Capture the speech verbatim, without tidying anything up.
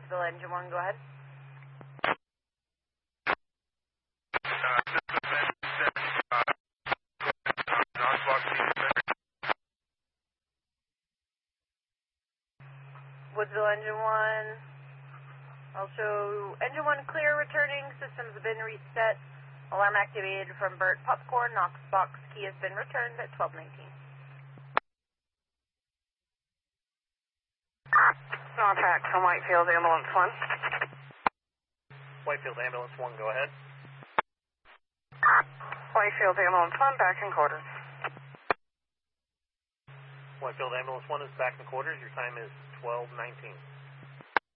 Woodsville Engine one, go ahead. Woodsville Engine one. Also, Engine one clear, returning. Systems have been reset. Alarm activated from Burt Popcorn. Knox box key has been returned at twelve nineteen. Contact from Whitefield Ambulance one. Whitefield Ambulance one, go ahead. Whitefield Ambulance one, back in quarters. Whitefield Ambulance one is back in quarters. Your time is twelve nineteen.